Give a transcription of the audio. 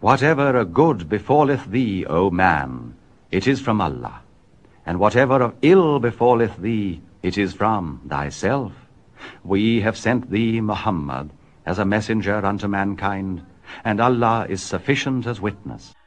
Whatever a good befalleth thee, O man, it is from Allah, and whatever of ill befalleth thee, it is from thyself. We have sent thee, Muhammad, as a messenger unto mankind, and Allah is sufficient as witness.